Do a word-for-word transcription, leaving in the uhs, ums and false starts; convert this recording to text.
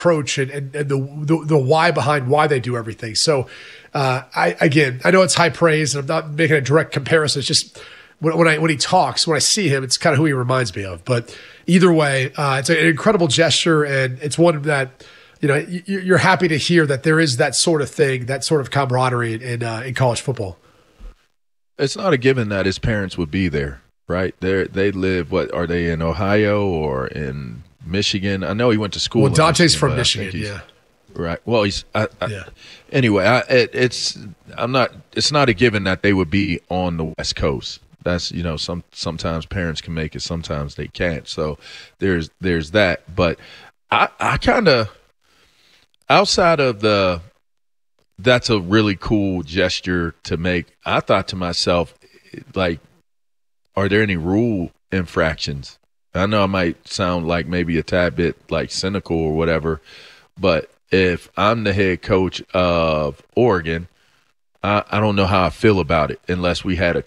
approach and, and, and the, the the why behind why they do everything. So, uh, I again, I know it's high praise, and I'm not making a direct comparison. It's just when, when I when he talks, when I see him, it's kind of who he reminds me of. But either way, uh, it's an incredible gesture, and it's one that, you know, you're happy to hear that there is that sort of thing, that sort of camaraderie in in, uh, in college football. It's not a given that his parents would be there, right? They they live. What are they in Ohio or in Michigan? I know he went to school. Well, Dante's Michigan, from Michigan, yeah. Right. Well, he's. I, I, yeah. Anyway, I, it, it's. I'm not. It's not a given that they would be on the West Coast. That's, you know, some sometimes parents can make it, sometimes they can't. So there's there's that. But I I kind of, outside of the, that's a really cool gesture to make. I thought to myself, like, are there any rule infractions? I know I might sound like maybe a tad bit like cynical or whatever, but if I'm the head coach of Oregon, I, I don't know how I feel about it unless we had a